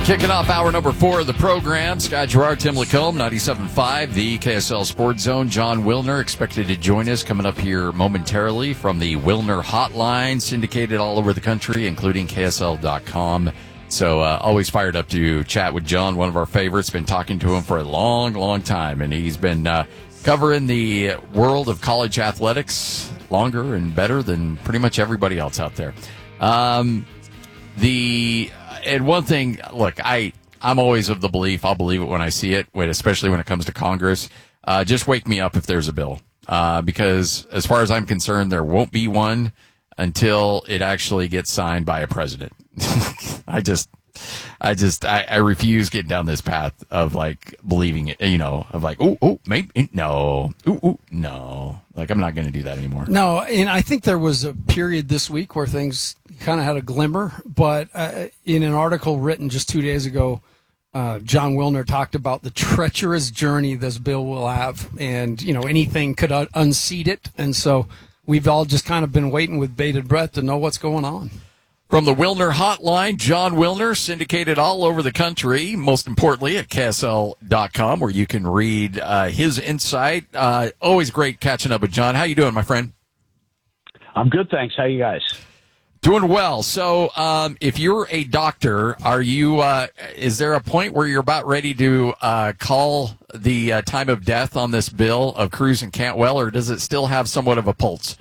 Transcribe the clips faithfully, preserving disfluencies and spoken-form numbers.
Kicking off hour number four of the program, Scott Gerard, Tim Lacombe, ninety-seven point five, the K S L Sports Zone. John Wilner expected to join us coming up here momentarily from the Wilner Hotline, syndicated all over the country, including K S L dot com. So uh, always fired up to chat with John, one of our favorites. Been talking to him for a long, long time, and he's been uh, covering the world of college athletics longer and better than pretty much everybody else out there. Um, the... And one thing, look, I, I'm always of the belief, I'll believe it when I see it, when, especially when it comes to Congress. Uh, just wake me up if there's a bill. Uh, because as far as I'm concerned, there won't be one until it actually gets signed by a president. I just, I just, I, I refuse getting down this path of like believing it, you know, of like, oh, oh, maybe, no, ooh, ooh, no. Like, I'm not going to do that anymore. No, and I think there was a period this week where things kind of had a glimmer, but uh, in an article written just two days ago, uh, John Wilner talked about the treacherous journey this bill will have, and, you know, anything could un- unseat it, and so we've all just kind of been waiting with bated breath to know what's going on. From the Wilner Hotline, John Wilner, syndicated all over the country, most importantly at K S L dot com, where you can read uh, his insight. Uh, always great catching up with John. How you doing, my friend? I'm good, thanks. How you guys? Doing well. So um, if you're a doctor, are you? Uh, is there a point where you're about ready to uh, call the uh, time of death on this bill of Cruz and Cantwell, or does it still have somewhat of a pulse?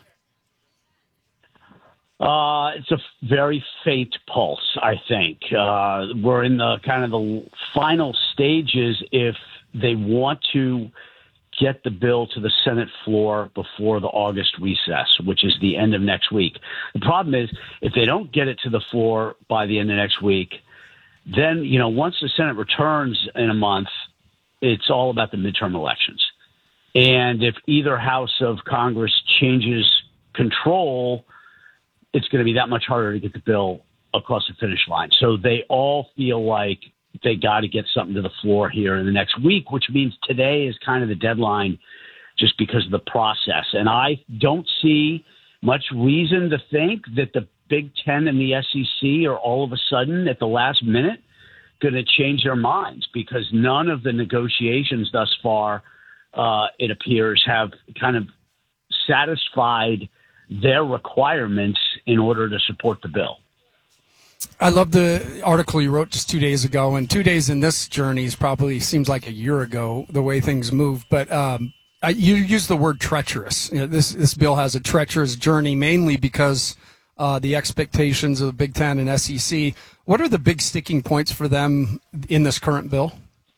Uh, it's a very faint pulse, I think. Uh, we're in the kind of the final stages if they want to get the bill to the Senate floor before the August recess, which is the end of next week. The problem is if they don't get it to the floor by the end of next week, then, you know, once the Senate returns in a month, it's all about the midterm elections. And if either house of Congress changes control, it's going to be that much harder to get the bill across the finish line. So they all feel like they got to get something to the floor here in the next week, which means today is kind of the deadline just because of the process. And I don't see much reason to think that the Big Ten and the S E C are all of a sudden at the last minute going to change their minds, because none of the negotiations thus far, uh, it appears, have kind of satisfied their requirements in order to support the bill. I love the article you wrote just two days ago, and two days in this journey is probably seems like a year ago, the way things move. But um, I, you use the word treacherous. You know, this this bill has a treacherous journey, mainly because uh, the expectations of the Big Ten and S E C. What are the big sticking points for them in this current bill?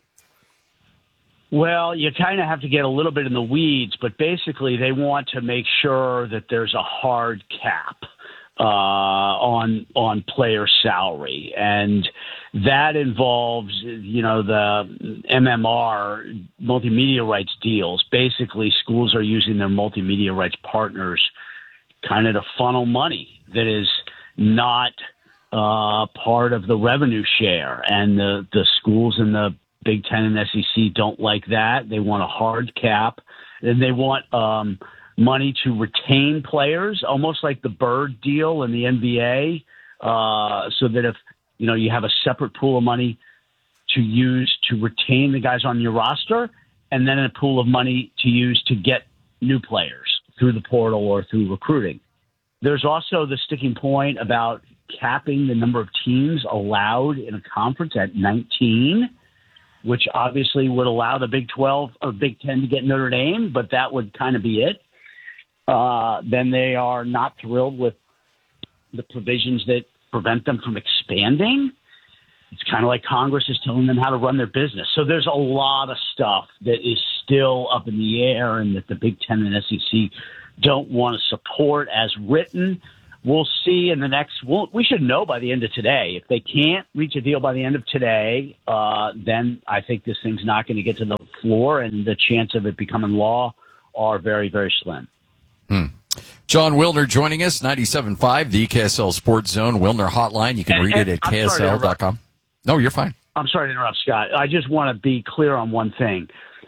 Well, you kind of have to get a little bit in the weeds, but basically they want to make sure that there's a hard cap uh, on on player salary, and that involves, you know, the M M R, multimedia rights deals. Basically, schools are using their multimedia rights partners kind of to funnel money that is not uh, part of the revenue share, and the the schools in the Big Ten and S E C don't like that. They want a hard cap, and they want um, money to retain players, almost like the Bird deal in the N B A, uh, so that if you know you have a separate pool of money to use to retain the guys on your roster, and then a pool of money to use to get new players through the portal or through recruiting. There's also the sticking point about capping the number of teams allowed in a conference at nineteen, which obviously would allow the Big twelve or Big Ten to get Notre Dame, but that would kind of be it. Uh, then they are not thrilled with the provisions that prevent them from expanding. It's kind of like Congress is telling them how to run their business. So there's a lot of stuff that is still up in the air and that the Big Ten and S E C don't want to support as written. We'll see in the next we'll, – we should know by the end of today. If they can't reach a deal by the end of today, uh, then I think this thing's not going to get to the floor, and the chance of it becoming law are very, very slim. Hmm. John Wilner joining us, ninety-seven point five, the K S L Sports Zone, Wilner Hotline. You can and, read and it at I'm K S L dot com. No, you're fine. I'm sorry to interrupt, Scott. I just want to be clear on one thing.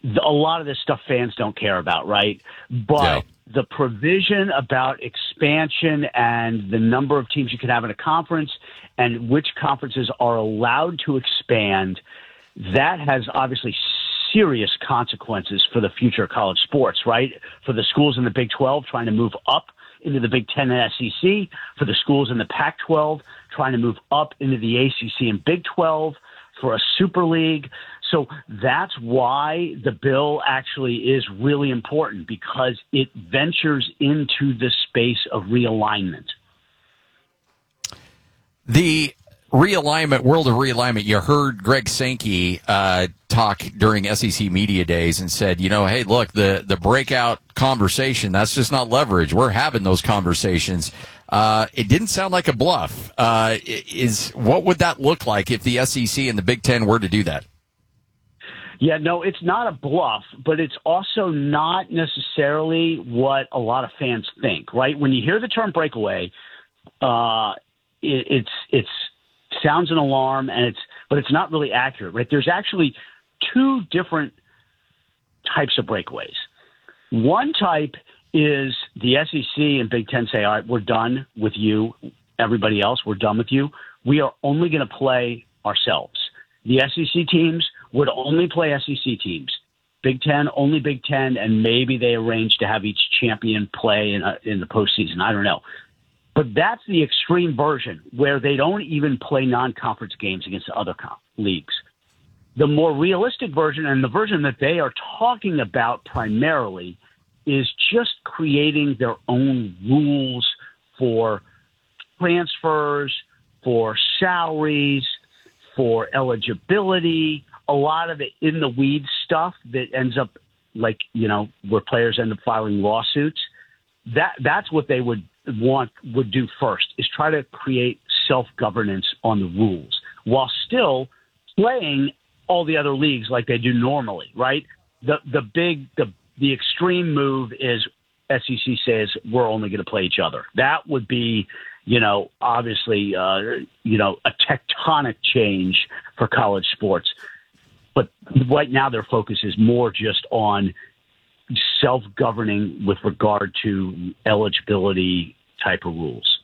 a lot of this stuff fans don't care about, right? But Yeah. the provision about expansion and the number of teams you can have in a conference and which conferences are allowed to expand, that has obviously serious consequences for the future of college sports, right? For the schools in the Big twelve trying to move up into the Big Ten and S E C, for the schools in the Pac twelve trying to move up into the A C C and Big twelve, for a Super League. So that's why the bill actually is really important, because it ventures into the space of realignment. The realignment, world of realignment, you heard Greg Sankey uh, talk during S E C Media Days and said, you know, hey, look, the, the breakout conversation, that's just not leverage. We're having those conversations. Uh, it didn't sound like a bluff. Uh, is what would that look like if the S E C and the Big Ten were to do that? Yeah, no, it's not a bluff, but it's also not necessarily what a lot of fans think, right? When you hear the term breakaway, uh, it, it's it's sounds an alarm, and it's but it's not really accurate, right? There's actually two different types of breakaways. One type is the S E C and Big Ten say, all right, we're done with you. Everybody else, we're done with you. We are only going to play ourselves. The S E C teams would only play S E C teams. Big Ten, only Big Ten, and maybe they arrange to have each champion play in, a, in the postseason. I don't know. But that's the extreme version, where they don't even play non-conference games against other com- leagues. The more realistic version, and the version that they are talking about primarily, is just creating their own rules for transfers, for salaries, for eligibility, a lot of it in the weeds stuff that ends up like, you know, where players end up filing lawsuits. That that's what they would want, would do first, is try to create self-governance on the rules while still playing all the other leagues like they do normally, right? The the big the the extreme move is S E C says we're only going to play each other. That would be, you know, obviously, uh, you know, a tectonic change for college sports. But right now their focus is more just on self-governing with regard to eligibility type of rules.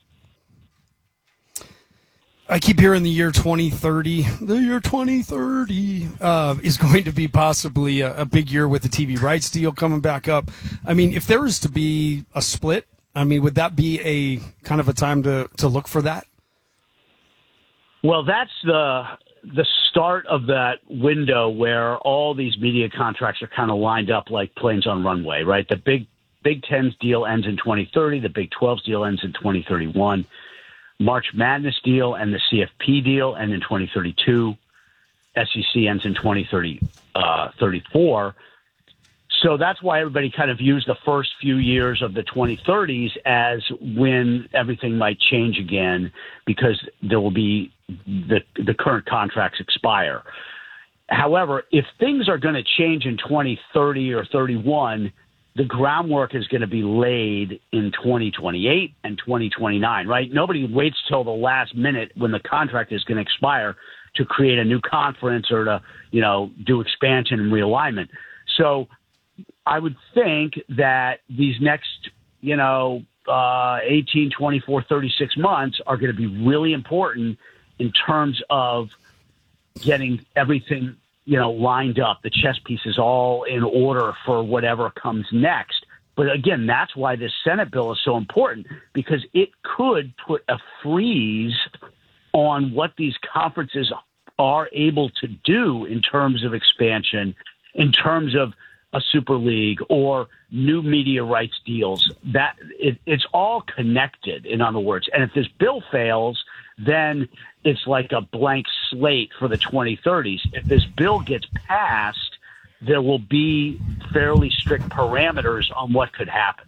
I keep hearing the year twenty thirty. The year twenty thirty uh, is going to be possibly a, a big year with the T V rights deal coming back up. I mean, if there was to be a split, I mean, would that be a kind of a time to, to look for that? Well, that's the the start of that window where all these media contracts are kind of lined up like planes on runway, right? The Big Big Ten's deal ends in twenty thirty. The Big twelve's deal ends in twenty thirty-one. March Madness deal and the C F P deal end in twenty thirty-two. S E C ends in twenty thirty-four. So that's why everybody kind of views the first few years of the twenty thirties as when everything might change again, because there will be the the current contracts expire. However, if things are going to change in twenty thirty or thirty-one, the groundwork is going to be laid in twenty twenty-eight and twenty twenty-nine, right? Nobody waits till the last minute when the contract is going to expire to create a new conference or to, you know, do expansion and realignment. So I would think that these next, you know, uh, eighteen, twenty-four, thirty-six months are going to be really important in terms of getting everything, you know, lined up, the chess pieces all in order for whatever comes next. But again, that's why this Senate bill is so important, because it could put a freeze on what these conferences are able to do in terms of expansion, in terms of a super league or new media rights deals. That it, it's all connected, in other words. And if this bill fails, then it's like a blank slate for the twenty thirties. If this bill gets passed, there will be fairly strict parameters on what could happen.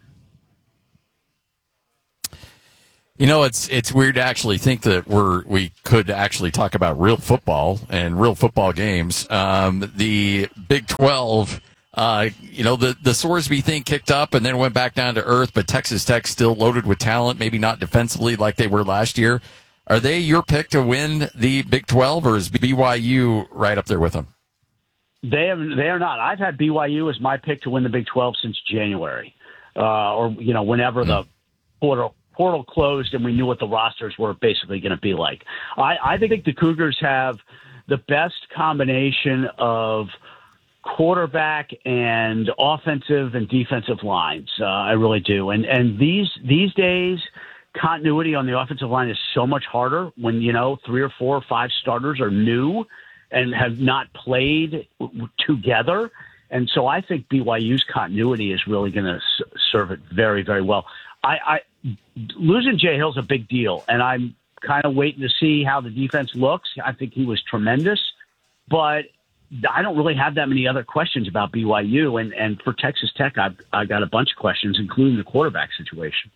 You know, it's it's weird to actually think that we're we could actually talk about real football and real football games. Um, the Big twelve, uh, you know, the the Sorsby thing kicked up and then went back down to earth, but Texas Tech still loaded with talent, maybe not defensively like they were last year. Are they your pick to win the Big twelve, or is B Y U right up there with them? They have, they are not. I've had B Y U as my pick to win the Big twelve since January, uh, or you know whenever mm. the portal portal closed and we knew what the rosters were basically going to be like. I, I think the Cougars have the best combination of quarterback and offensive and defensive lines. Uh, I really do. And and these these days, continuity on the offensive line is so much harder when you know three or four or five starters are new and have not played w- together. And so I think B Y U's continuity is really going to s- serve it very, very well. I, I losing Jay Hill's a big deal, and I'm kind of waiting to see how the defense looks. I think he was tremendous, but I don't really have that many other questions about B Y U. And, and for Texas Tech, I've, I've got a bunch of questions, including the quarterback situation.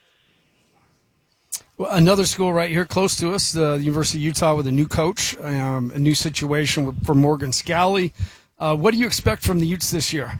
Well, another school right here close to us, the University of Utah, with a new coach, um, a new situation for Morgan Scalley. Uh, what do you expect from the Utes this year?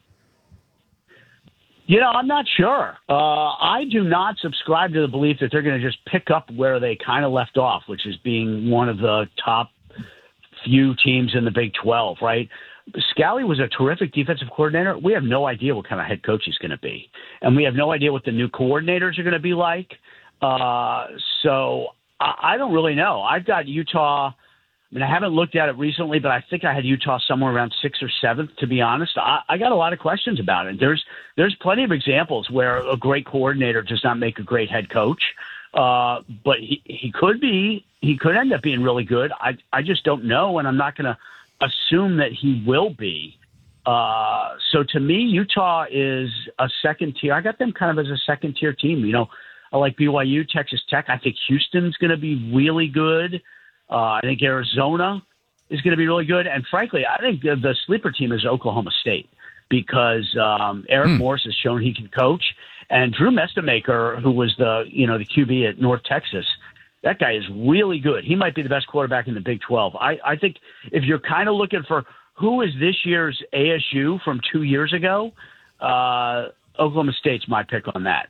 You know, I'm not sure. Uh, I do not subscribe to the belief that they're going to just pick up where they kind of left off, which is being one of the top few teams in the Big twelve, right? Scalley was a terrific defensive coordinator. We have no idea what kind of head coach he's going to be. And we have no idea what the new coordinators are going to be like. Uh, so I, I don't really know. I've got Utah. I mean, I haven't looked at it recently, but I think I had Utah somewhere around sixth or seventh, to be honest. I, I got a lot of questions about it. There's there's plenty of examples where a great coordinator does not make a great head coach. Uh, but he, he could be, he could end up being really good. I, I just don't know. And I'm not going to assume that he will be. Uh, so to me, Utah is a second tier. I got them kind of as a second tier team. You know, I like B Y U, Texas Tech. I think Houston's going to be really good. Uh, I think Arizona is going to be really good. And frankly, I think the, the sleeper team is Oklahoma State because um, Eric mm. Morris has shown he can coach. And Drew Mestamaker, who was the, you know, the Q B at North Texas, that guy is really good. He might be the best quarterback in the Big twelve. I, I think if you're kind of looking for who is this year's A S U from two years ago, uh, Oklahoma State's my pick on that.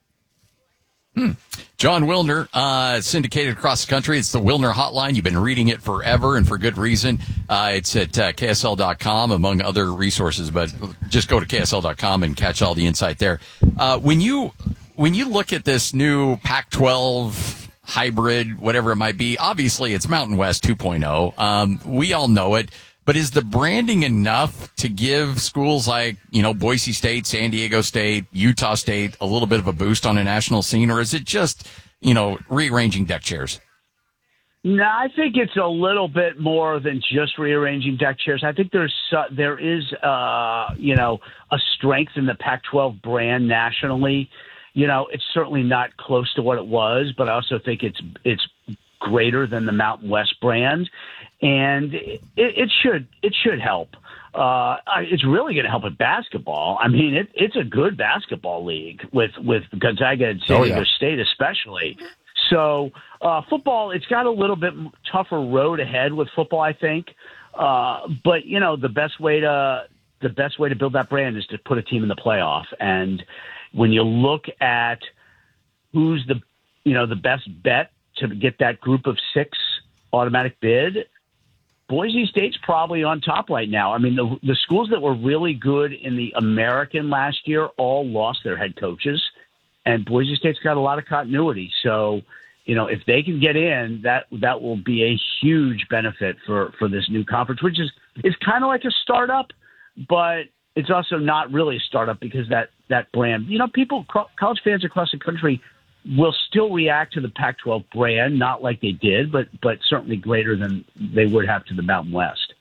Hmm. Jon Wilner, uh, syndicated across the country. It's the Wilner Hotline. You've been reading it forever and for good reason. Uh, it's at uh, K S L dot com, among other resources, but just go to K S L dot com and catch all the insight there. Uh, when you when you look at this new Pac twelve hybrid, whatever it might be, obviously it's Mountain West two point oh. Um, we all know it. But is the branding enough to give schools like, you know, Boise State, San Diego State, Utah State a little bit of a boost on a national scene? Or is it just, you know, rearranging deck chairs? No, I think it's a little bit more than just rearranging deck chairs. I think there's uh, there is, uh, you know, a strength in the Pac twelve brand nationally. You know, it's certainly not close to what it was, but I also think it's it's greater than the Mountain West brand. And it, it should it should help. Uh, it's really going to help with basketball. I mean, it, it's a good basketball league with, with Gonzaga and San Diego oh, yeah. State especially. So uh, football, it's got a little bit tougher road ahead with football, I think. Uh, but you know, the best way to the best way to build that brand is to put a team in the playoff. And when you look at who's the you know the best bet to get that group of six automatic bid, Boise State's probably on top right now. I mean, the, the schools that were really good in the American last year all lost their head coaches, and Boise State's got a lot of continuity. So, you know, if they can get in, that that will be a huge benefit for, for this new conference, which is is kind of like a startup, but it's also not really a startup because that, that brand, you know, people, college fans across the country will still react to the Pac twelve brand, not like they did, but but certainly greater than they would have to the Mountain West.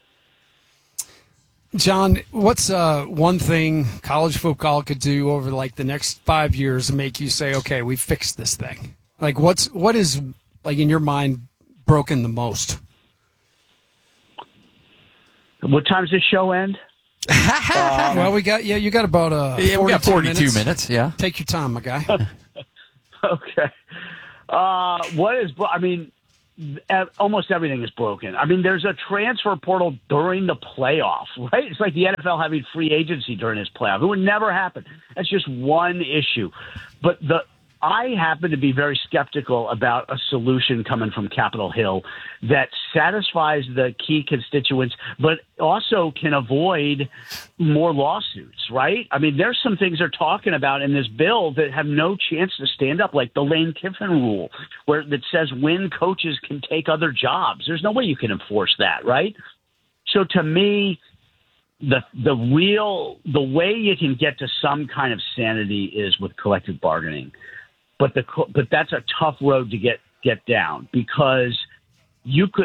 John, what's uh, one thing college football could do over like the next five years to make you say, okay, we fixed this thing? Like, what's what is like in your mind broken the most? What time does this show end? um, well, we got yeah, you got about uh, yeah, we got forty-two minutes. minutes. Yeah, take your time, my guy. Okay. Uh, what is, I mean, almost everything is broken. I mean, there's a transfer portal during the playoff, right? It's like the N F L having free agency during this playoff. It would never happen. That's just one issue. But the I happen to be very skeptical about a solution coming from Capitol Hill that satisfies the key constituents, but also can avoid more lawsuits, right? I mean, there's some things they're talking about in this bill that have no chance to stand up, like the Lane Kiffin rule, where that says when coaches can take other jobs. There's no way you can enforce that, right? So to me, the the real the way you can get to some kind of sanity is with collective bargaining. But the but that's a tough road to get get down, because you could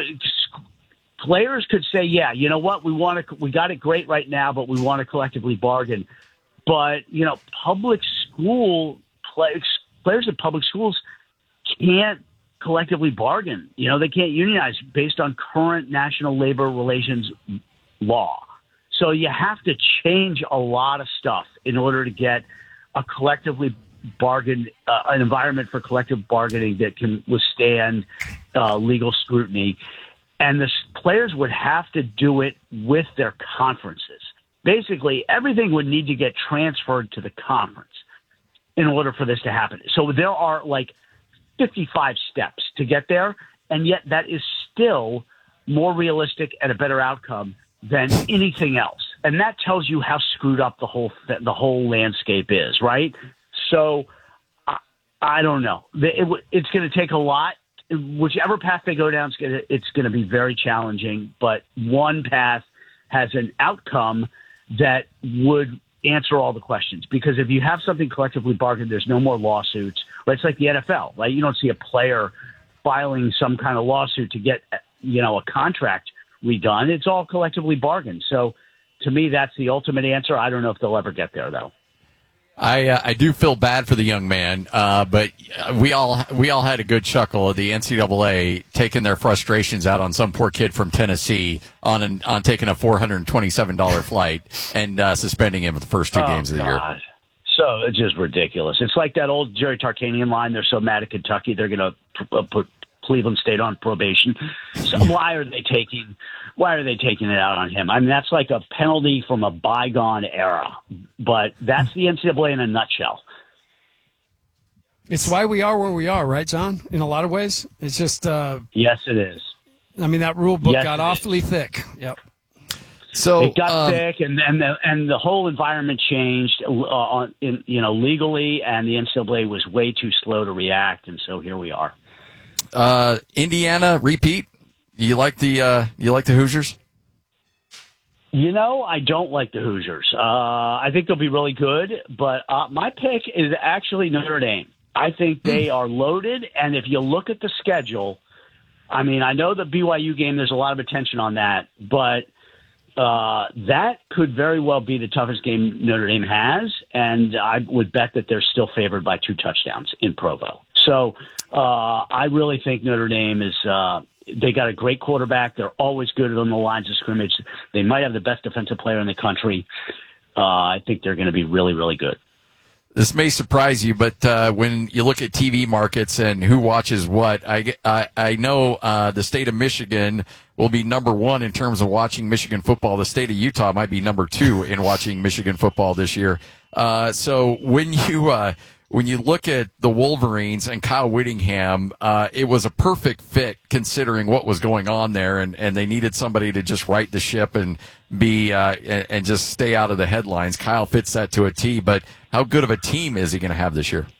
players could say, yeah, you know what, we want to we got it great right now, but we want to collectively bargain. But you know, public school play, players at public schools can't collectively bargain. You know, they can't unionize based on current national labor relations law. So you have to change a lot of stuff in order to get a collectively bargain, uh, an environment for collective bargaining that can withstand uh, legal scrutiny. And the players would have to do it with their conferences. Basically, everything would need to get transferred to the conference in order for this to happen. So there are like fifty-five steps to get there, and yet that is still more realistic and a better outcome than anything else. And that tells you how screwed up the whole the whole landscape is, right? So I, I don't know. It, it's going to take a lot. Whichever path they go down, it's going to, it's going to be very challenging. But one path has an outcome that would answer all the questions. Because if you have something collectively bargained, there's no more lawsuits. Right? It's like the N F L, right? You don't see a player filing some kind of lawsuit to get, you know, a contract redone. It's all collectively bargained. So to me, that's the ultimate answer. I don't know if they'll ever get there, though. I uh, I do feel bad for the young man, uh, but we all we all had a good chuckle at the N C double A taking their frustrations out on some poor kid from Tennessee on an, on taking a four hundred twenty-seven dollars flight and uh, suspending him for the first two oh, games of the God. year. So it's just ridiculous. It's like that old Jerry Tarkanian line. They're so mad at Kentucky, they're going to p- put Cleveland State on probation. So why are they taking why are they taking it out on him? I mean, that's like a penalty from a bygone era. But that's the N C double A in a nutshell. It's why we are where we are, right, John? In a lot of ways. It's just uh, yes, it is. I mean, that rule book yes, got awfully is. thick. Yep. So it got um, thick, and and the and the whole environment changed, uh, on in, you know, legally, and the N C double A was way too slow to react, and so here we are. Uh, Indiana repeat. You like the uh, you like the Hoosiers? You know, I don't like the Hoosiers. Uh, I think they'll be really good, but uh, my pick is actually Notre Dame. I think they are loaded, and if you look at the schedule, I mean, I know the B Y U game, there's a lot of attention on that, but uh, that could very well be the toughest game Notre Dame has, and I would bet that they're still favored by two touchdowns in Provo. So uh, I really think Notre Dame is uh, – they got a great quarterback. They're always good on the lines of scrimmage. They might have the best defensive player in the country. Uh, I think they're going to be really, really good. This may surprise you, but uh, when you look at T V markets and who watches what, I, I, I know uh, the state of Michigan will be number one in terms of watching Michigan football. The state of Utah might be number two in watching Michigan football this year. Uh, so when you uh, when you look at the Wolverines and Kyle Whittingham, uh, it was a perfect fit considering what was going on there, and, and they needed somebody to just right the ship and be uh, and, and just stay out of the headlines. Kyle fits that to a T, but how good of a team is he going to have this year?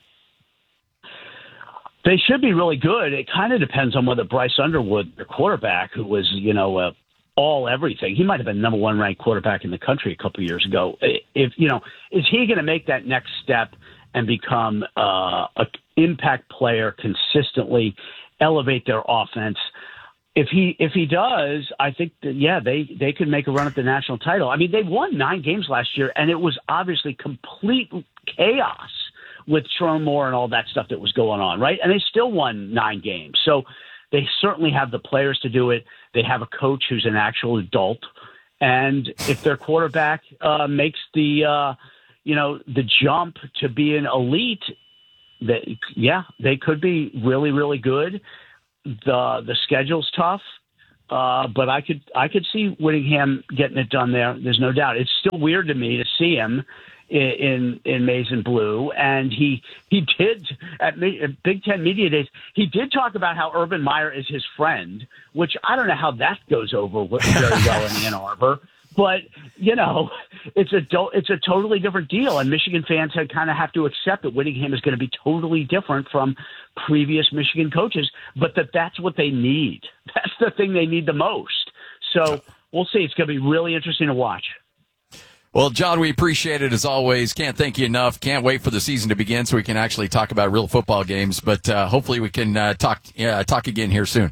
They should be really good. It kind of depends on whether Bryce Underwood, the quarterback, who was, you know, uh, all everything. He might have been number one ranked quarterback in the country a couple of years ago. If you know, is he going to make that next step and become uh, an impact player, consistently elevate their offense? If he if he does, I think that, yeah, they, they could make a run at the national title. I mean, they won nine games last year, and it was obviously complete chaos with Sherman Moore and all that stuff that was going on, right? And they still won nine games. So they certainly have the players to do it. They have a coach who's an actual adult. And if their quarterback uh, makes the, uh, you know, the jump to be an elite, that yeah, they could be really, really good. The the schedule's tough, uh, but I could I could see Whittingham getting it done there. There's no doubt. It's still weird to me to see him in in Maize and Blue, and he he did at, at Big Ten Media Days. He did talk about how Urban Meyer is his friend, which I don't know how that goes over very well in Ann Arbor. But you know, it's a do- it's a totally different deal, and Michigan fans had kind of have to accept that Whittingham is going to be totally different from previous Michigan coaches, but that that's what they need. That's the thing they need the most. So we'll see. It's going to be really interesting to watch. Well, John, we appreciate it as always. Can't thank you enough. Can't wait for the season to begin so we can actually talk about real football games. But uh, hopefully we can uh, talk uh, talk again here soon.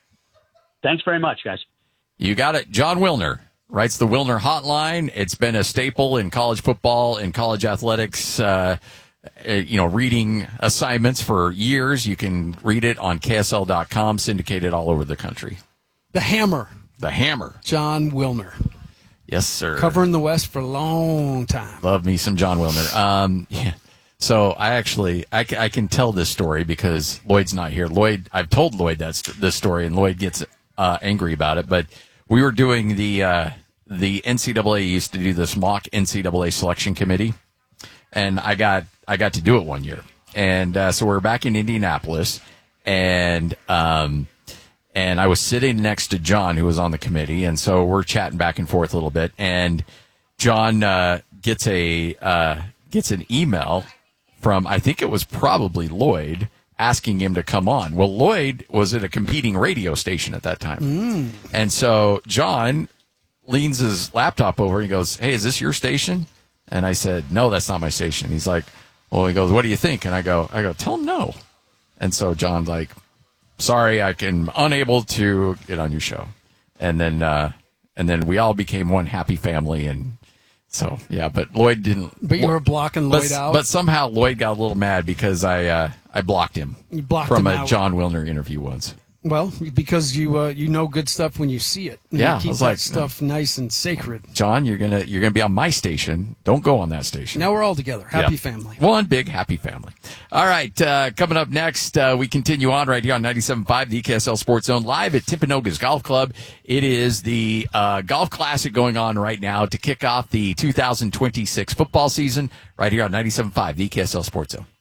Thanks very much, guys. You got it. Jon Wilner writes the Wilner Hotline. It's been a staple in college football and college athletics, uh, you know, reading assignments for years. You can read it on K S L dot com, syndicated all over the country. The Hammer. The Hammer. Jon Wilner. Yes, sir. Covering the West for a long time. Love me some Jon Wilner. Um, yeah. So I actually, I, I can tell this story because Lloyd's not here. Lloyd, I've told Lloyd that's this story, and Lloyd gets uh, angry about it. But we were doing the uh, the N C double A used to do this mock N C double A selection committee, and I got I got to do it one year, and uh, so we're back in Indianapolis, and um, and I was sitting next to John, who was on the committee, and so we're chatting back and forth a little bit, and John uh, gets a uh, gets an email from, I think it was probably Lloyd, asking him to come on. Well, Lloyd was at a competing radio station at that time. Mm. And so John leans his laptop over and he goes, "Hey, is this your station?" And I said, "No, that's not my station." He's like, well, he goes, "What do you think?" And I go, I go, "Tell him no." And so John's like, "Sorry, I can unable to get on your show." And then, uh, and then we all became one happy family. And so, yeah, but Lloyd didn't. But you were blocking Lloyd but, out? But somehow Lloyd got a little mad because I uh, I blocked him You blocked from him a out. Jon Wilner interview once. Well, because you uh, you know good stuff when you see it. You Yeah, keep I was that like, stuff nice and sacred. John, you're gonna you're gonna be on my station. Don't go on that station. Now we're all together. Happy Yeah. family. One big happy family. All right, uh, coming up next, uh, we continue on right here on ninety-seven point five, the K S L Sports Zone, live at Timpanogos Golf Club. It is the uh, Golf Classic going on right now to kick off the two thousand twenty-six football season right here on ninety-seven point five, the K S L Sports Zone.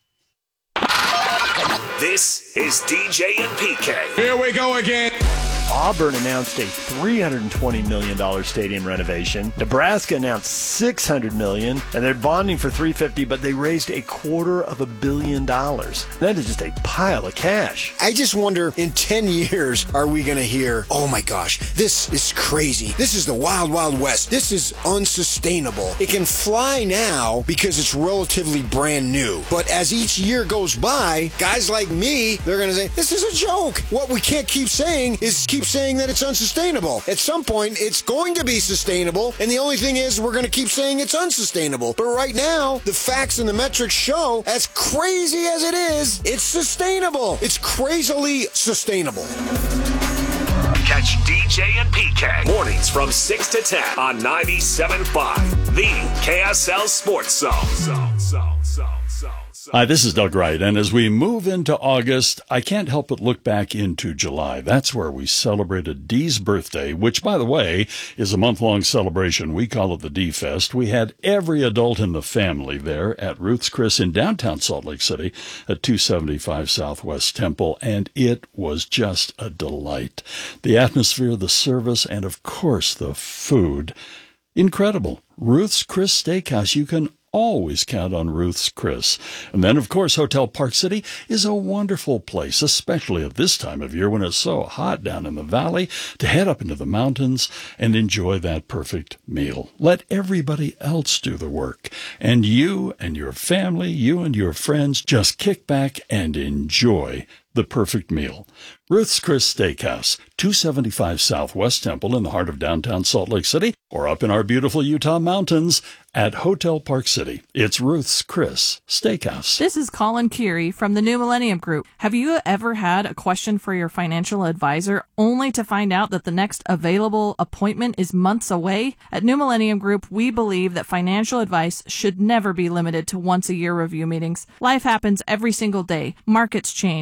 This is D J and P K. Here we go again. Auburn announced a three hundred twenty million dollars stadium renovation. Nebraska announced six hundred million dollars, and they're bonding for three hundred fifty, but they raised a quarter of a billion dollars. That is just a pile of cash. I just wonder, in ten years, are we going to hear, "Oh my gosh, this is crazy. This is the wild, wild west. This is unsustainable." It can fly now because it's relatively brand new. But as each year goes by, guys like me, they're going to say, "This is a joke." What we can't keep saying is keep saying that it's unsustainable. At some point, it's going to be sustainable, and the only thing is we're going to keep saying it's unsustainable. But right now, the facts and the metrics show, as crazy as it is, it's sustainable. It's crazily sustainable. Catch D J and P K mornings from six to ten on ninety-seven point five, the K S L Sports Zone. Zone, zone, zone, zone. Hi, this is Doug Wright, and as we move into August, I can't help but look back into July. That's where we celebrated Dee's birthday, which, by the way, is a month-long celebration. We call it the Dee Fest. We had every adult in the family there at Ruth's Chris in downtown Salt Lake City at two seventy-five Southwest Temple, and it was just a delight. The atmosphere, the service, and, of course, the food. Incredible. Ruth's Chris Steakhouse. You can always count on Ruth's Chris. And then, of course, Hotel Park City is a wonderful place, especially at this time of year when it's so hot down in the valley, to head up into the mountains and enjoy that perfect meal. Let everybody else do the work. And you and your family, you and your friends, just kick back and enjoy the perfect meal. Ruth's Chris Steakhouse, two seventy-five Southwest Temple in the heart of downtown Salt Lake City, or up in our beautiful Utah mountains at Hotel Park City. It's Ruth's Chris Steakhouse. This is Colin Curie from the New Millennium Group. Have you ever had a question for your financial advisor only to find out that the next available appointment is months away? At New Millennium Group, we believe that financial advice should never be limited to once a year review meetings. Life happens every single day. Markets change, retirement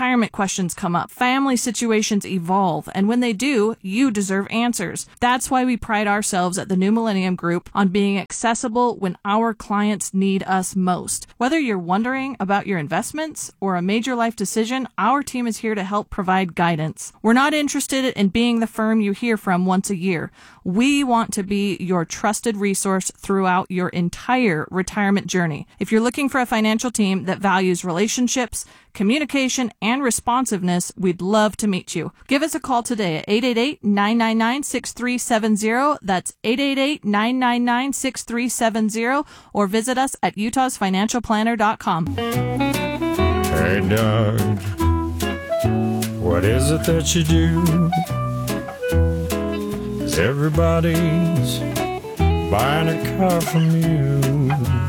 retirement questions come up, family situations evolve, and when they do, you deserve answers. That's why we pride ourselves at the New Millennium Group on being accessible when our clients need us most. Whether you're wondering about your investments or a major life decision, our team is here to help provide guidance. We're not interested in being the firm you hear from once a year. We want to be your trusted resource throughout your entire retirement journey. If you're looking for a financial team that values relationships, communication, and responsiveness, we'd love to meet you. Give us a call today at eight eight eight, nine nine nine, six three seven zero. That's eight eight eight, nine nine nine, six three seven zero, or visit us at utahs financial planner dot com. Hey, Doug, what is it that you do? Everybody's buying a car from you.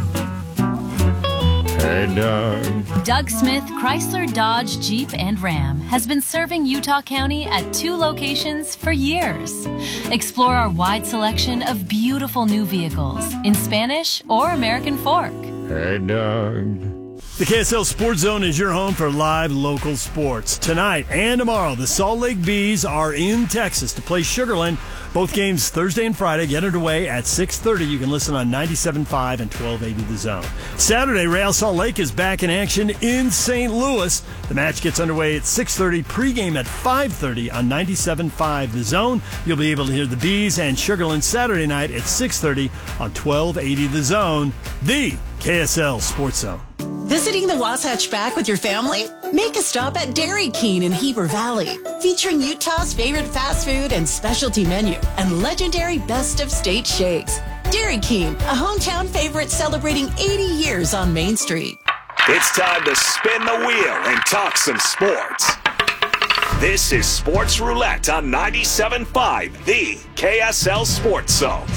Hey, Doug. Doug Smith Chrysler, Dodge, Jeep, and Ram has been serving Utah County at two locations for years. Explore our wide selection of beautiful new vehicles in Spanish or American Fork. Hey, Doug. The K S L Sports Zone is your home for live local sports. Tonight and tomorrow, the Salt Lake Bees are in Texas to play Sugar Land. Both games Thursday and Friday get underway at six thirty. You can listen on ninety-seven point five and twelve eighty The Zone. Saturday, Real Salt Lake is back in action in Saint Louis. The match gets underway at six thirty, pregame at five thirty on ninety-seven point five The Zone. You'll be able to hear the Bees and Sugar Land Saturday night at six thirty on twelve eighty The Zone, the K S L Sports Zone. Visiting the Wasatch Back with your family? Make a stop at Dairy King in Heber Valley, featuring Utah's favorite fast food and specialty menu and legendary best of state shakes. Dairy King, a hometown favorite celebrating eighty years on Main Street. It's time to spin the wheel and talk some sports. This is Sports Roulette on ninety-seven point five, the K S L Sports Zone.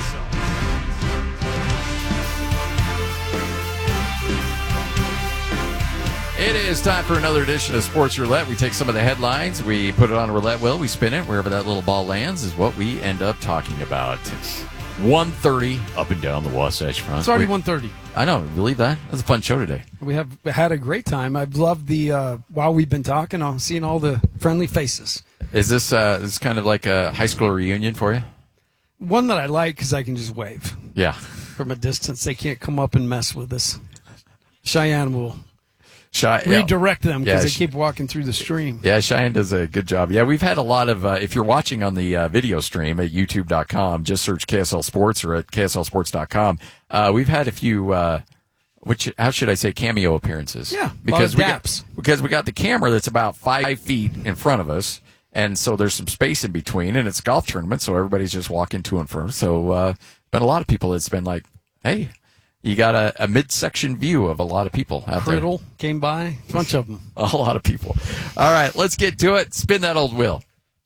It is time for another edition of Sports Roulette. We take some of the headlines, we put it on a roulette wheel, we spin it. Wherever that little ball lands is what we end up talking about. one thirty up and down the Wasatch Front. It's already we, one thirty. I know. Believe that? That's a fun show today. We have had a great time. I've loved the, uh, while we've been talking, I'm seeing all the friendly faces. Is this, uh, this kind of like a high school reunion for you? One that I like because I can just wave. Yeah. From a distance. They can't come up and mess with us. Cheyenne will Chey- redirect them because yeah, they sh- keep walking through the stream. Yeah, Cheyenne does a good job. Yeah, we've had a lot of, uh, if you're watching on the uh, video stream at youtube dot com, just search K S L Sports or at K S L sports dot com. Uh, we've had a few, uh, which, how should I say, cameo appearances. Yeah, because we daps. got, because we got the camera that's about five feet in front of us. And so there's some space in between, and it's a golf tournament, so everybody's just walking to and from. So, uh, been a lot of people that's been like, hey, you got a, a midsection view of a lot of people out Criddle there. came by, a bunch of them. A lot of people. All right, let's get to it. Spin that old wheel.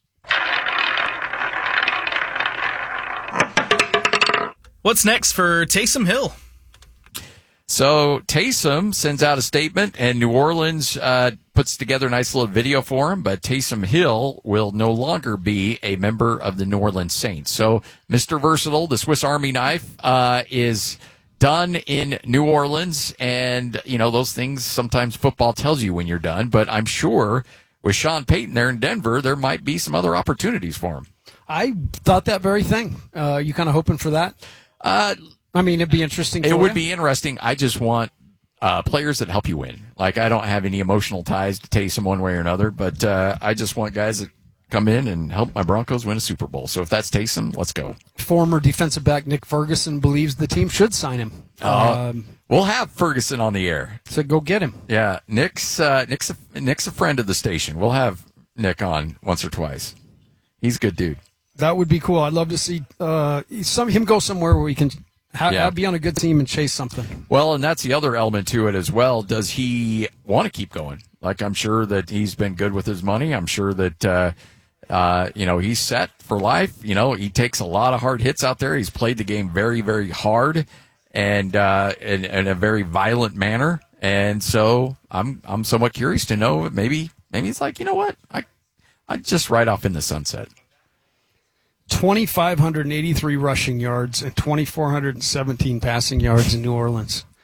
What's next for Taysom Hill? So Taysom sends out a statement, and New Orleans uh, puts together a nice little video for him, but Taysom Hill will no longer be a member of the New Orleans Saints. So Mister Versatile, the Swiss Army knife, uh, is done in New Orleans, and, you know, those things sometimes football tells you when you're done, but I'm sure with Sean Payton there in Denver, there might be some other opportunities for him. I thought that very thing. Uh, you kind of hoping for that? Uh, I mean, it'd be interesting. It for would you. be interesting. I just want uh, players that help you win. Like, I don't have any emotional ties to Taysom one way or another, but uh, I just want guys that come in and help my Broncos win a Super Bowl. So if that's Taysom, let's go. Former defensive back Nick Ferguson believes the team should sign him. Uh, um, we'll have Ferguson on the air. So go get him. Yeah, Nick's uh, Nick's a, Nick's a friend of the station. We'll have Nick on once or twice. He's a good dude. That would be cool. I'd love to see uh, some him go somewhere where we can ha- Yeah. be on a good team and chase something. Well, and that's the other element to it as well. Does he want to keep going? Like, I'm sure that he's been good with his money. I'm sure that, uh, uh, you know, he's set for life. You know, he takes a lot of hard hits out there. He's played the game very, very hard and uh, in, in a very violent manner. And so I'm I'm somewhat curious to know maybe maybe he's like, you know what? I I just ride off in the sunset. two thousand five hundred eighty-three rushing yards and two thousand four hundred seventeen passing yards in New Orleans.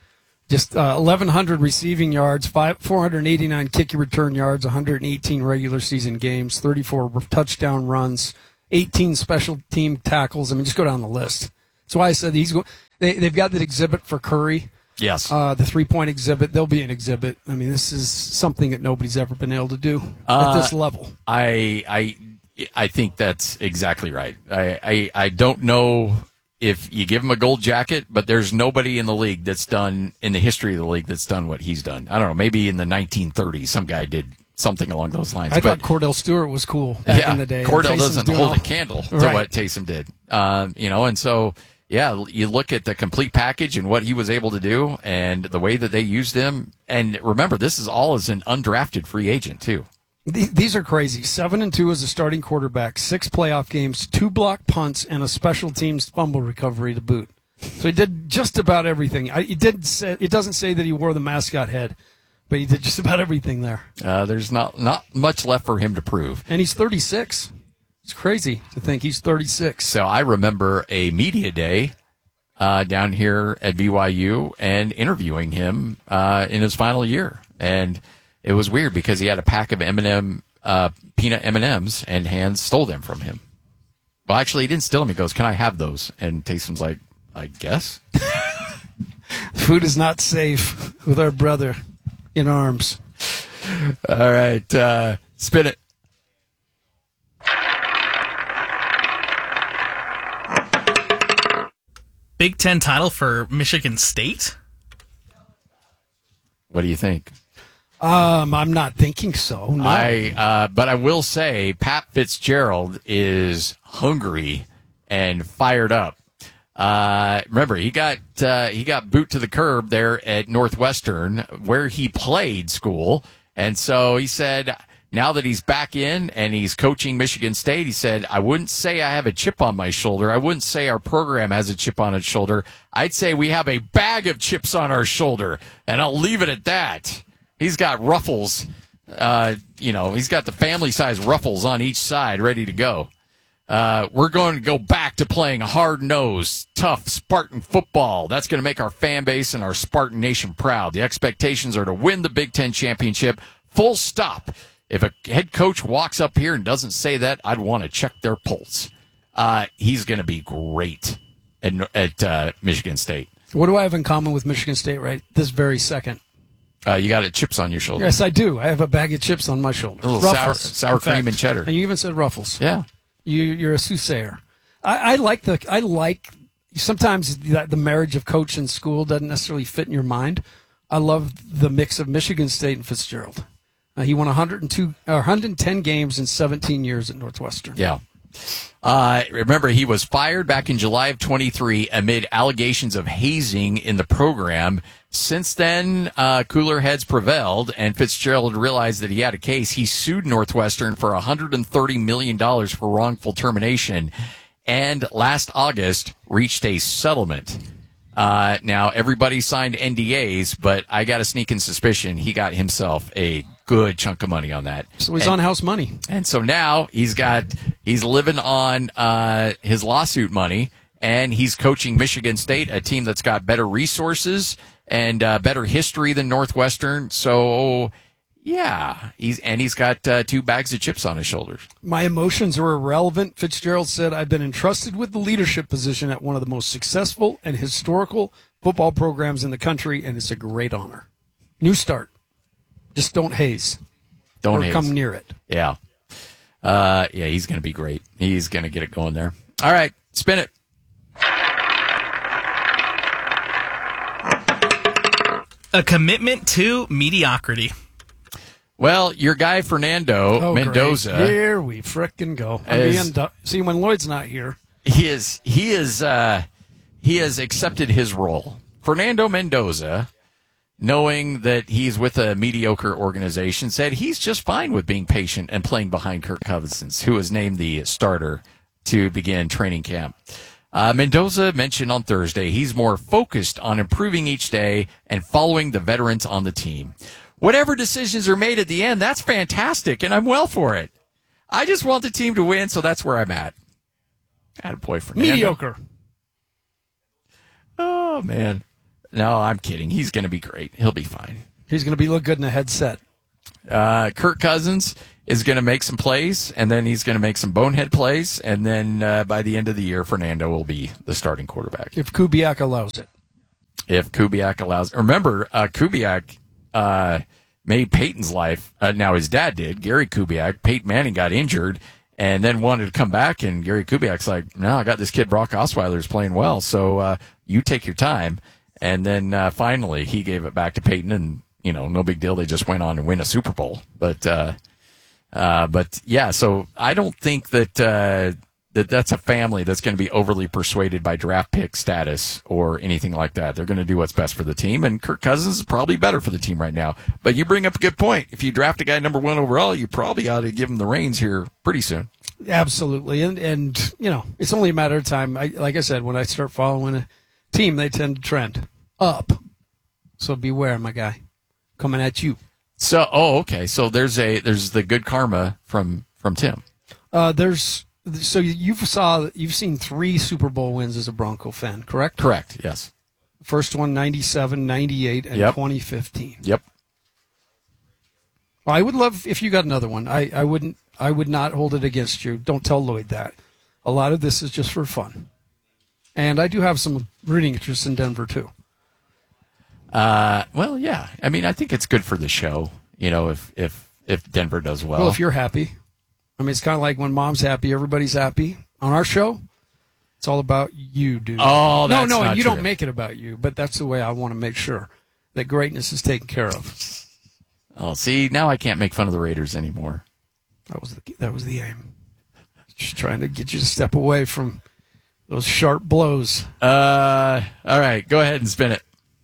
Just uh, eleven hundred receiving yards, five, four hundred eighty-nine kick return yards, one hundred eighteen regular season games, thirty-four touchdown runs, eighteen special team tackles. I mean, just go down the list. That's why I said he's go- they, they've got that exhibit for Curry. Yes. Uh, the three-point exhibit. There'll be an exhibit. I mean, this is something that nobody's ever been able to do Uh, at this level. I I I think that's exactly right. I, I I don't know if you give him a gold jacket, but there's nobody in the league that's done, in the history of the league, that's done what he's done. I don't know. Maybe in the nineteen thirties, some guy did something along those lines. I but, thought Cordell Stewart was cool back yeah, in the day. Cordell Taysom's doesn't doing hold all- a candle to Right. what Taysom did. Um, you know, and so, yeah, you look at the complete package and what he was able to do and the way that they used him. And remember, this is all as an undrafted free agent, too. Th- These are crazy. Seven and two as a starting quarterback, six playoff games, two block punts, and a special teams fumble recovery to boot. So he did just about everything. I, he did say, it doesn't say that he wore the mascot head, but he did just about everything there. Uh, there's not, not much left for him to prove. And he's thirty-six. It's crazy to think he's thirty-six. So I remember a media day uh, down here at B Y U and interviewing him uh, in his final year. And it was weird because he had a pack of M and M, uh, peanut M and M's, and Hans stole them from him. Well, actually, he didn't steal them. He goes, "Can I have those?" And Taysom's like, "I guess." Food is not safe with our brother in arms. All right, uh, spin it. Big Ten title for Michigan State? What do you think? Um, I'm not thinking so. No. I, uh, but I will say Pat Fitzgerald is hungry and fired up. Uh, remember, he got uh, he got boot to the curb there at Northwestern, where he played school, and so he said, now that he's back in and he's coaching Michigan State, he said, I wouldn't say I have a chip on my shoulder. I wouldn't say our program has a chip on its shoulder. I'd say we have a bag of chips on our shoulder, and I'll leave it at that. He's got ruffles, uh, you know, he's got the family-size ruffles on each side ready to go. Uh, we're going to go back to playing hard-nosed, tough Spartan football. That's going to make our fan base and our Spartan nation proud. The expectations are to win the Big Ten championship, full stop. If a head coach walks up here and doesn't say that, I'd want to check their pulse. Uh, he's going to be great at, at uh, Michigan State. What do I have in common with Michigan State right this very second? Uh, you got a chips on your shoulder. Yes, I do. I have a bag of chips on my shoulder. A little sour, Ruffles, sour in cream fact. and cheddar. And you even said Ruffles. Yeah. You, you're a soothsayer. I, I like the. I like sometimes the, the marriage of coach and school doesn't necessarily fit in your mind. I love the mix of Michigan State and Fitzgerald. Uh, he won one hundred two, uh, one hundred ten games in seventeen years at Northwestern. Yeah. Uh, remember, he was fired back in July of twenty-three amid allegations of hazing in the program. Since then, uh, cooler heads prevailed, and Fitzgerald realized that he had a case. He sued Northwestern for one hundred thirty million dollars for wrongful termination, and last August reached a settlement. Uh, now, everybody signed N D As, but I got a sneaking suspicion he got himself a good chunk of money on that. So he's and, on house money. And so now he's got, he's living on uh, his lawsuit money, and he's coaching Michigan State, a team that's got better resources and uh, better history than Northwestern. So, yeah, he's and he's got uh, two bags of chips on his shoulders. My emotions are irrelevant. Fitzgerald said, I've been entrusted with the leadership position at one of the most successful and historical football programs in the country, and it's a great honor. New start. Just don't haze. Don't or haze. come near it. Yeah. Uh, yeah, he's going to be great. He's going to get it going there. All right, spin it. A commitment to mediocrity. Well, your guy Fernando Oh, Mendoza. great. Here we frickin' go. I'm Is- being du- See, when Lloyd's not here, He is he is uh, he has accepted his role. Fernando Mendoza, knowing that he's with a mediocre organization, said he's just fine with being patient and playing behind Kirk Cousins, who was named the starter to begin training camp. Uh, Mendoza mentioned on Thursday he's more focused on improving each day and following the veterans on the team. Whatever decisions are made at the end, that's fantastic, and I'm well for it. I just want the team to win, so that's where I'm at. Attaboy, Fernando. mediocre. Oh, man. no, I'm kidding. He's going to be great. He'll be fine. He's going to be look good in a headset. Uh, Kirk Cousins is going to make some plays, and then he's going to make some bonehead plays, and then uh, by the end of the year, Fernando will be the starting quarterback. If Kubiak allows it. If Kubiak allows. Remember, uh, Kubiak uh, made Peyton's life. Uh, now, his dad did, Gary Kubiak. Peyton Manning got injured and then wanted to come back, and Gary Kubiak's like, no, I got this kid, Brock Osweiler's playing well, so uh, you take your time. And then uh, finally, he gave it back to Peyton, and, you know, no big deal. They just went on and win a Super Bowl. But, uh, uh, but yeah, so I don't think that uh, that that's a family that's going to be overly persuaded by draft pick status or anything like that. They're going to do what's best for the team, and Kirk Cousins is probably better for the team right now. But you bring up a good point. If you draft a guy number one overall, you probably ought to give him the reins here pretty soon. Absolutely, and and you know, it's only a matter of time. I, like I said, when I start following a team, they tend to trend up. So beware, my guy, coming at you. So, oh, okay. So there's a there's the good karma from from Tim. Uh, there's so you've saw you've seen three Super Bowl wins as a Bronco fan, correct? Correct. Yes. First one, ninety-seven, ninety-eight, and Yep. twenty fifteen. Yep. Well, I would love if you got another one. I, I wouldn't. I would not hold it against you. Don't tell Lloyd that. A lot of this is just for fun, and I do have some rooting interest in Denver too. Uh, well, yeah. I mean, I think it's good for the show. You know, if if if Denver does well. Well, if you're happy, I mean, it's kind of like when Mom's happy, everybody's happy. On our show, it's all about you, dude. Oh, that's no, no, not you true. don't make it about you, but that's the way I want to make sure that greatness is taken care of. Oh, see, now I can't make fun of the Raiders anymore. That was the that was the aim. Just trying to get you to step away from those sharp blows. Uh, all right, go ahead and spin it.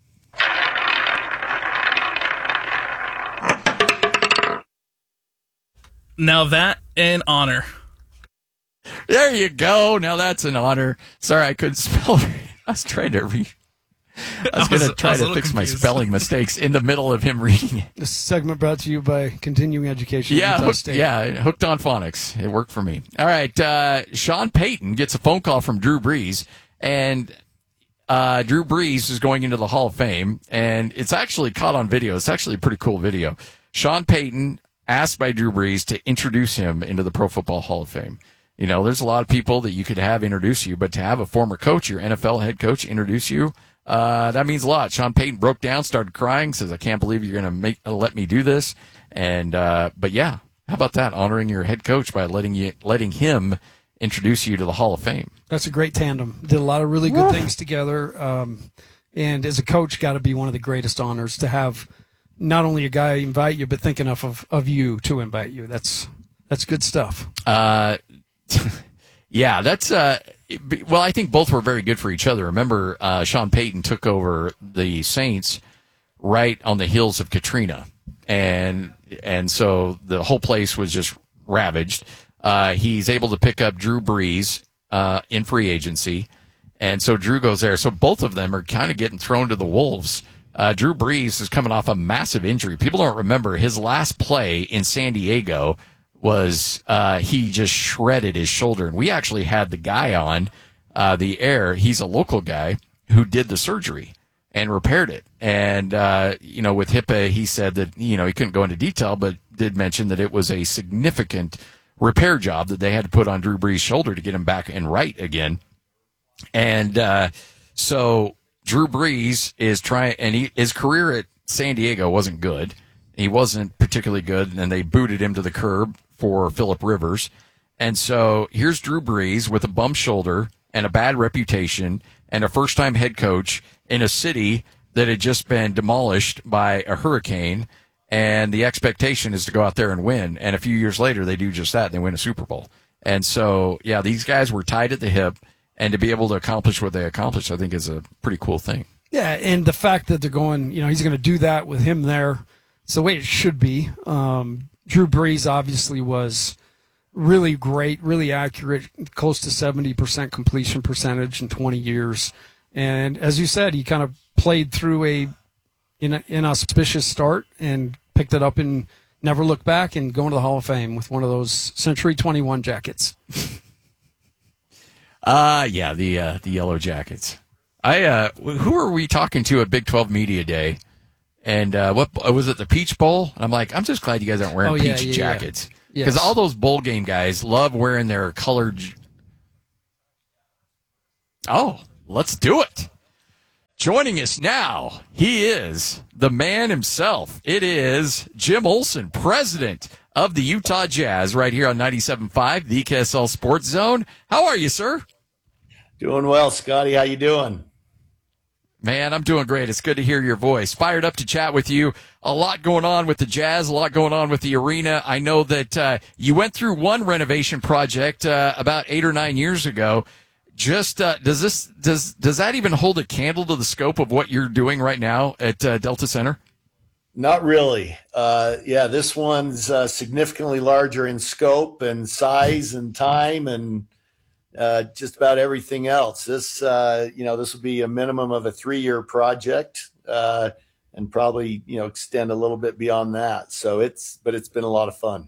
Now that an honor. There you go. Now that's an honor. Sorry, I couldn't spell it. I was trying to read. I was, I was- going to try I was a to little fix my confused. spelling mistakes in the middle of him reading it. This segment brought to you by Continuing Education. Yeah, Utah hooked, State. yeah, hooked on phonics. It worked for me. All right, uh, Sean Payton gets a phone call from Drew Brees, and uh, Drew Brees is going into the Hall of Fame, and it's actually caught on video. It's actually a pretty cool video. Sean Payton asked by Drew Brees to introduce him into the Pro Football Hall of Fame. You know, there's a lot of people that you could have introduce you, but to have a former coach, your N F L head coach, introduce you, uh, that means a lot. Sean Payton broke down, started crying, says, I can't believe you're going to make uh, let me do this. And, uh, but yeah, how about that? Honoring your head coach by letting you, letting him introduce you to the Hall of Fame. That's a great tandem. Did a lot of really good things together. Um, and as a coach, got to be one of the greatest honors to have not only a guy invite you, but think enough of, of you to invite you. That's, that's good stuff. Uh, yeah, that's, uh, well, I think both were very good for each other. Remember, uh, Sean Payton took over the Saints right on the heels of Katrina. And, and so the whole place was just ravaged. Uh, he's able to pick up Drew Brees, uh, in free agency. And so Drew goes there. So both of them are kind of getting thrown to the wolves. Uh, Drew Brees is coming off a massive injury. People don't remember his last play in San Diego was uh, he just shredded his shoulder. And we actually had the guy on uh, the air. He's a local guy who did the surgery and repaired it. And, uh, you know, with HIPAA, he said that, you know, he couldn't go into detail, but did mention that it was a significant repair job that they had to put on Drew Brees' shoulder to get him back and right again. And uh, so Drew Brees is trying, and he, his career at San Diego wasn't good. He wasn't particularly good, and they booted him to the curb for Phillip Rivers. And so here's Drew Brees with a bum shoulder and a bad reputation and a first-time head coach in a city that had just been demolished by a hurricane, and the expectation is to go out there and win. And a few years later, they do just that. They win a Super Bowl. And so, yeah, these guys were tied at the hip, and to be able to accomplish what they accomplished, I think is a pretty cool thing. Yeah, and the fact that they're going, you know, he's going to do that with him there, it's the way it should be. Um, Drew Brees obviously was really great, really accurate, close to seventy percent completion percentage in twenty years. And as you said, he kind of played through a in inauspicious start and picked it up and never looked back and going to the Hall of Fame with one of those Century twenty-one jackets. Uh, yeah, the uh, the yellow jackets. I uh, who are we talking to at Big twelve Media Day? And uh, what was it? The Peach Bowl? And I'm like, I'm just glad you guys aren't wearing Oh, yeah, peach yeah, jackets yeah. because Yes. all those bowl game guys love wearing their colored. Oh, let's do it. Joining us now, he is the man himself. It is Jim Olson, president of the Utah Jazz, right here on ninety-seven point five, the K S L Sports Zone. How are you, sir? Doing well, Scotty. How you doing? Man, I'm doing great. It's good to hear your voice. Fired up to chat with you. A lot going on with the Jazz, a lot going on with the arena. I know that uh, you went through one renovation project uh, about eight or nine years ago. Just uh, does this does does that even hold a candle to the scope of what you're doing right now at uh, Delta Center? Not really. Uh, yeah, this one's uh, significantly larger in scope and size and time and uh, just about everything else. This, uh, you know, this will be a minimum of a three-year project uh, and probably, you know, extend a little bit beyond that. So it's, but it's been a lot of fun.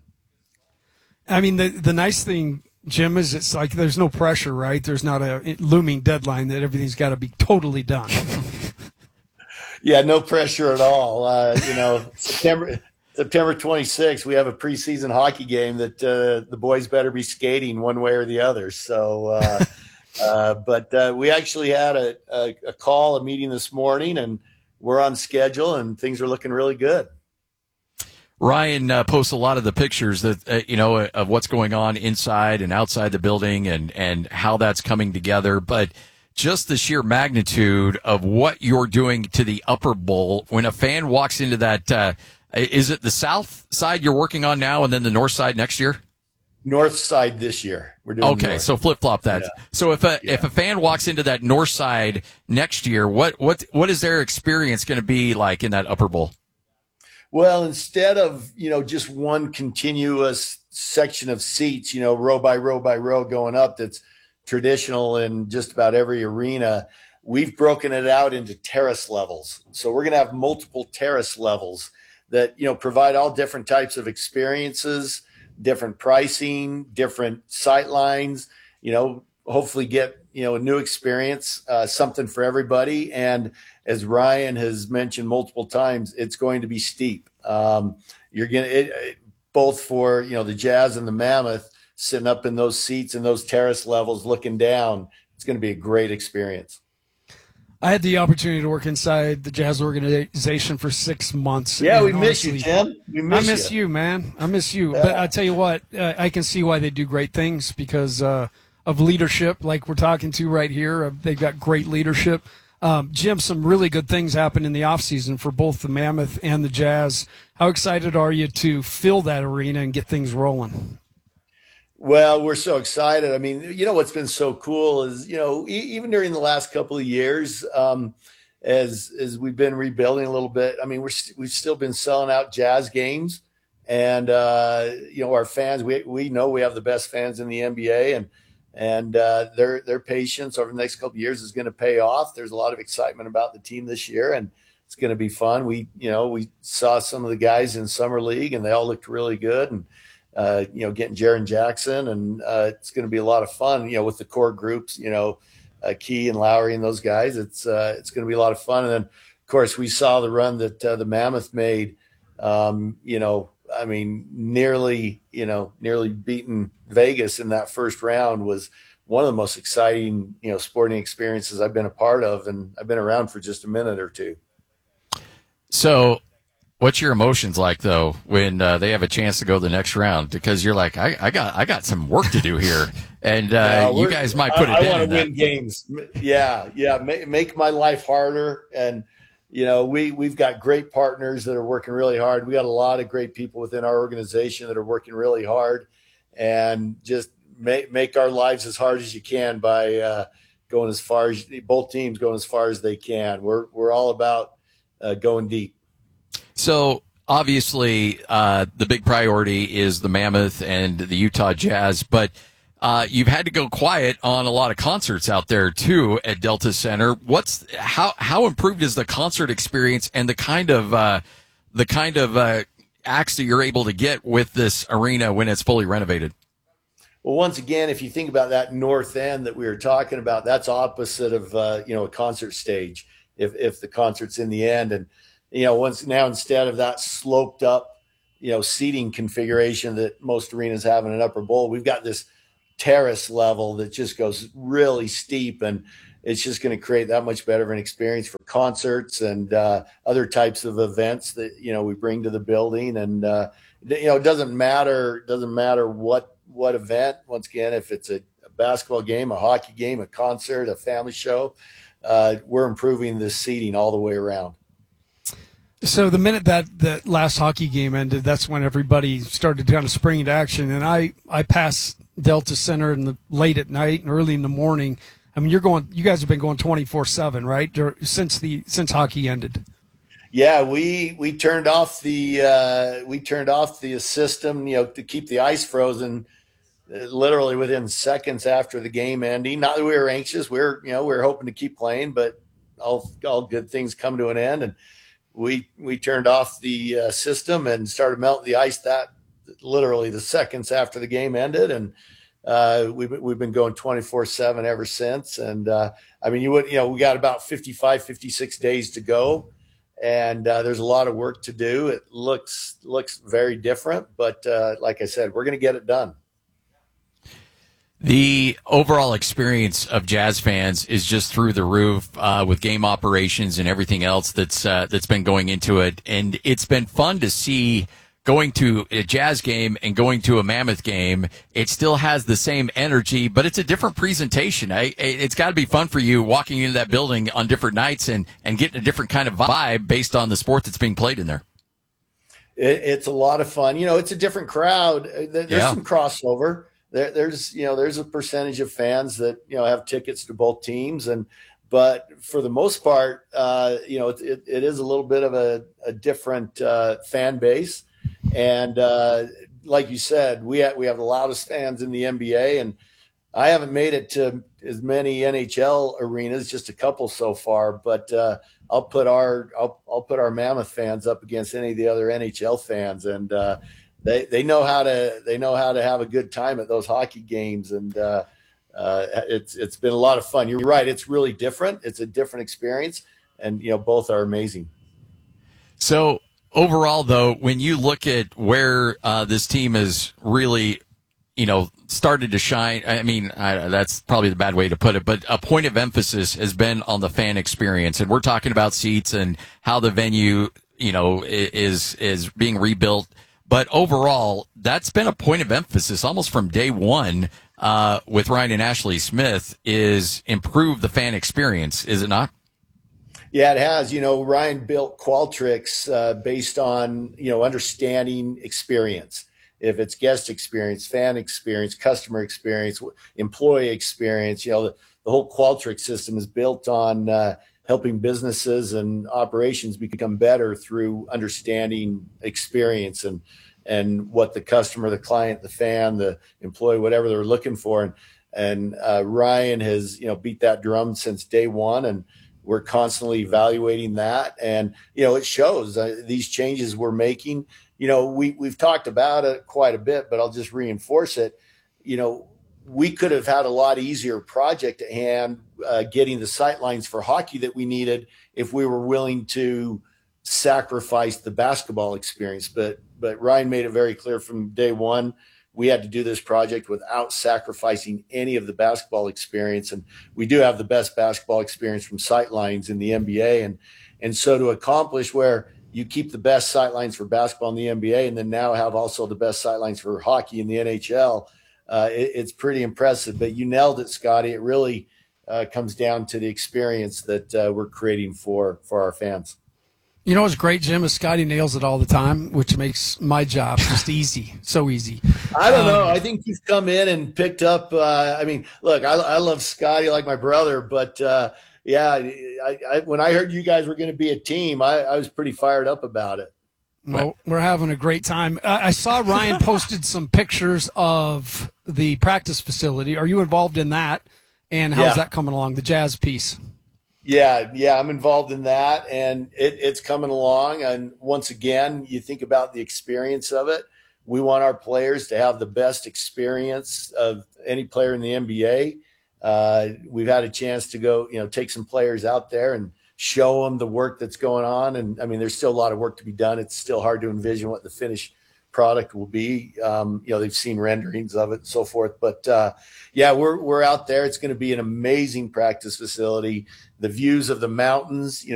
I mean, the the nice thing, Jim, is it's like there's no pressure, right? There's not a looming deadline that everything's got to be totally done. Yeah, no pressure at all. Uh, you know, September September twenty-sixth, we have a preseason hockey game that uh, the boys better be skating one way or the other. So, uh, uh, but uh, we actually had a, a, a call, a meeting this morning, and we're on schedule, and things are looking really good. Ryan uh, posts a lot of the pictures that uh, you know of what's going on inside and outside the building, and and how that's coming together, but. Just the sheer magnitude of what you're doing to the upper bowl when a fan walks into that, uh, is it the south side you're working on now and then the north side next year? North side this year. We're doing Okay, north. so flip flop that. Yeah. So if a Yeah. if a fan walks into that north side next year, what what what is their experience going to be like in that upper bowl? Well, instead of, you know, just one continuous section of seats, you know, row by row by row going up, that's traditional in just about every arena, we've broken it out into terrace levels. So we're going to have multiple terrace levels that, you know, provide all different types of experiences, different pricing, different sight lines, you know, hopefully get, you know, a new experience, uh, something for everybody. And as Ryan has mentioned multiple times, it's going to be steep. Um, you're going to, both for, you know, the Jazz and the Mammoth, sitting up in those seats and those terrace levels looking down. It's going to be a great experience. I had the opportunity to work inside the Jazz organization for six months. Yeah, and we miss you, honestly, Jim. We miss I miss you. you, man. I miss you. Yeah. But I tell you what, uh, I can see why they do great things because uh, of leadership, like we're talking to right here. Uh, they've got great leadership. Um, Jim, some really good things happened in the offseason for both the Mammoth and the Jazz. How excited are you to fill that arena and get things rolling? Well, we're so excited. I mean, you know, what's been so cool is, you know, e- even during the last couple of years, um, as, as we've been rebuilding a little bit, I mean, we're, st- we've still been selling out Jazz games and, uh, you know, our fans, we, we know we have the best fans in the N B A and, and, uh, their, their patience over the next couple of years is going to pay off. There's a lot of excitement about the team this year and it's going to be fun. We, you know, we saw some of the guys in summer league and they all looked really good and, Uh, you know, getting Jaren Jackson, and uh, it's going to be a lot of fun. You know, with the core groups, you know, uh, Key and Lowry and those guys. It's uh, it's going to be a lot of fun. And then, of course, we saw the run that uh, the Mammoth made. Um, you know, I mean, nearly, you know, nearly beating Vegas in that first round was one of the most exciting, you know, sporting experiences I've been a part of, and I've been around for just a minute or two. So. What's your emotions like though when uh, they have a chance to go the next round? Because you're like, I, I got, I got some work to do here, and uh, Yeah, you guys might put I, it I in. want in to that. win games. Yeah, yeah. Make, make my life harder, and you know, we we've got great partners that are working really hard. We got a lot of great people within our organization that are working really hard, and just make make our lives as hard as you can by uh, going as far as both teams going as far as they can. We're we're all about uh, going deep. So obviously, uh, the big priority is the Mammoth and the Utah Jazz, but uh, you've had to go quiet on a lot of concerts out there too at Delta Center. What's how how improved is the concert experience and the kind of uh, the kind of uh, acts that you're able to get with this arena when it's fully renovated? Well, once again, if you think about that north end that we were talking about, that's opposite of uh, you know a concert stage. If if the concert's in the end, and you know once now instead of that sloped up you know seating configuration that most arenas have in an upper bowl, we've got this terrace level that just goes really steep, and it's just going to create that much better of an experience for concerts and uh, other types of events that you know we bring to the building. And uh, you know, it doesn't matter doesn't matter what what event. Once again, if it's a, a basketball game, a hockey game, a concert, a family show, uh, we're improving the seating all the way around. So the minute that that last hockey game ended, that's when everybody started kind of spring into action. And I I passed Delta Center in the late at night and early in the morning. I mean, you're going. You guys have been going twenty-four seven, right? Dur- Since the since hockey ended. Yeah, we we turned off the uh, we turned off the system, you know, to keep the ice frozen, uh, literally within seconds after the game ending. Not that we were anxious. We were, you know, we were hoping to keep playing, but all all good things come to an end, and we we turned off the uh, system and started melting the ice that literally the seconds after the game ended, and. Uh, we've, we've been going twenty-four seven ever since. And, uh, I mean, you would, you know, we got about fifty-five, fifty-six days to go, and, uh, there's a lot of work to do. It looks, looks very different, but, uh, like I said, we're going to get it done. The overall experience of Jazz fans is just through the roof, uh, with game operations and everything else that's, uh, that's been going into it. And it's been fun to see going to a Jazz game and going to a Mammoth game. It still has the same energy, but it's a different presentation. I, it's got to be fun for you walking into that building on different nights and, and getting a different kind of vibe based on the sport that's being played in there. It, it's a lot of fun. You know, it's a different crowd. There's yeah. some crossover. There, there's, you know, there's a percentage of fans that, you know, have tickets to both teams. And, but for the most part, uh, you know, it, it, it is a little bit of a, a different uh, fan base. And uh, like you said, we have, we have the loudest fans in the N B A, and I haven't made it to as many N H L arenas, just a couple so far. But uh, I'll put our I'll, I'll put our Mammoth fans up against any of the other N H L fans, and uh, they they know how to they know how to have a good time at those hockey games, and uh, uh, it's it's been a lot of fun. You're right; it's really different. It's a different experience, and you know both are amazing. So. Overall, though, when you look at where uh, this team has really, you know, started to shine, I mean, I, that's probably the bad way to put it, but a point of emphasis has been on the fan experience. And we're talking about seats and how the venue, you know, is is being rebuilt. But overall, that's been a point of emphasis almost from day one uh, with Ryan and Ashley Smith is improve the fan experience, is it not? Yeah, it has. You know, Ryan built Qualtrics uh, based on, you know, understanding experience. If it's guest experience, fan experience, customer experience, employee experience, you know, the, the whole Qualtrics system is built on uh, helping businesses and operations become better through understanding experience and and what the customer, the client, the fan, the employee, whatever they're looking for. And, and uh, Ryan has, you know, beat that drum since day one, and we're constantly evaluating that. And, you know, it shows uh, these changes we're making. You know, we, we've talked about it quite a bit, but I'll just reinforce it. You know, we could have had a lot easier project at hand uh, getting the sight lines for hockey that we needed if we were willing to sacrifice the basketball experience. But, but Ryan made it very clear from day one, we had to do this project without sacrificing any of the basketball experience. And we do have the best basketball experience from sightlines in the N B A. And, and so to accomplish where you keep the best sightlines for basketball in the N B A and then now have also the best sightlines for hockey in the N H L, uh, it, it's pretty impressive. But you nailed it, Scotty. It really uh, comes down to the experience that uh, we're creating for, for our fans. You know what's great, Jim, is Scotty nails it all the time, which makes my job just easy, so easy. I don't know. Um, I think you've come in and picked up. Uh, I mean, look, I, I love Scotty like my brother, but uh, yeah, I, I, when I heard you guys were going to be a team, I, I was pretty fired up about it. Well, we're having a great time. Uh, I saw Ryan posted some pictures of the practice facility. Are you involved in that? And how's Yeah. that coming along, the Jazz piece? Yeah, yeah, I'm involved in that, and it, it's coming along. And once again, you think about the experience of it. we want our players to have the best experience of any player in the N B A. Uh, we've had a chance to go, you know, take some players out there and show them the work that's going on. And I mean, there's still a lot of work to be done. It's still hard to envision what the finished product will be. Um, you know, they've seen renderings of it and so forth, but uh, yeah, we're, we're out there. It's going to be an amazing practice facility. The views of the mountains, you know,